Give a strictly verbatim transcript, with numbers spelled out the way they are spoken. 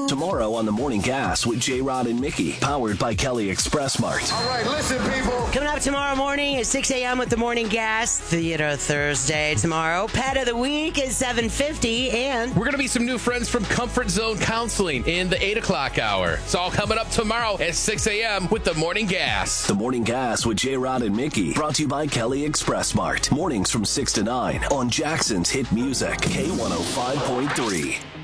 Tomorrow on The Morning Gas with J-Rod and Mickey, powered by Kelly Express Mart. All right, listen, people. Coming up tomorrow morning at six a.m. with The Morning Gas. Theater Thursday tomorrow. Pet of the Week is seven fifty, and we're going to meet some new friends from Comfort Zone Counseling in the eight o'clock hour. It's all coming up tomorrow at six a.m. with The Morning Gas. The Morning Gas with J-Rod and Mickey, brought to you by Kelly Express Mart. Mornings from six to nine on Jackson's Hit Music, K one oh five point three.